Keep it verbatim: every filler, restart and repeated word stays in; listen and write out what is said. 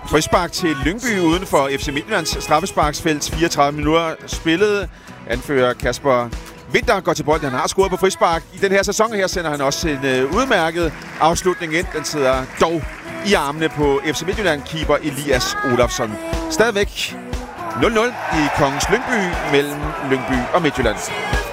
Frispark til Lyngby uden for F C Midtjyllands straffesparksfelt. fireogtredive minutter spillet. Anfører Kasper Winther går til bolden. Han har scoret på frispark. I den her sæson her sender han også en uh, udmærket afslutning ind. Den sidder dog i armene på F C Midtjylland-keeper Elias Olafsson. Stadigvæk nul nul i Kongens Lyngby mellem Lyngby og Midtjylland.